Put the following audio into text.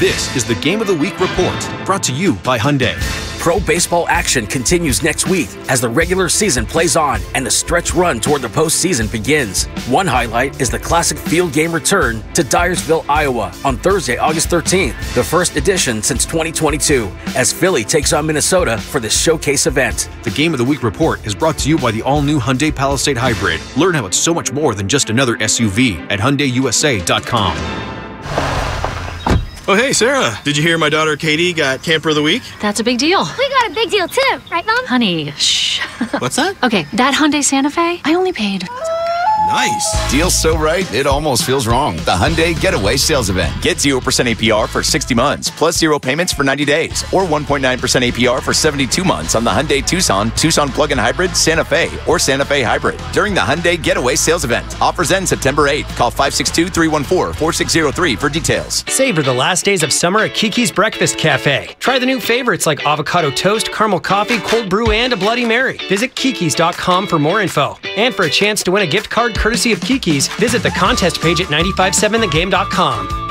This is the Game of the Week Report, brought to you by Hyundai. Pro baseball action continues next week as the regular season plays on and the stretch run toward the postseason begins. One highlight is the classic field game return to Dyersville, Iowa on Thursday, August 13th, the first edition since 2022, as Philly takes on Minnesota for this showcase event. The Game of the Week Report is brought to you by the all-new Hyundai Palisade Hybrid. Learn how it's so much more than just another SUV at HyundaiUSA.com. Oh, hey, Sarah. Did you hear my daughter Katie got Camper of the Week? That's a big deal. We got a big deal, too. Right, Mom? Honey, shh. What's that? Okay, that Hyundai Santa Fe, I only paid... Nice. Deal's so right, it almost feels wrong. The Hyundai Getaway Sales Event. Get 0% APR for 60 months, plus 0 payments for 90 days, or 1.9% APR for 72 months on the Hyundai Tucson, Tucson Plug-in Hybrid, Santa Fe, or Santa Fe Hybrid during the Hyundai Getaway Sales Event. Offers end September 8th. Call 562-314-4603 for details. Savor the last days of summer at Kiki's Breakfast Cafe. Try the new favorites like avocado toast, caramel coffee, cold brew, and a Bloody Mary. Visit kikis.com for more info. And for a chance to win a gift card courtesy of Kiki's, visit the contest page at 957thegame.com.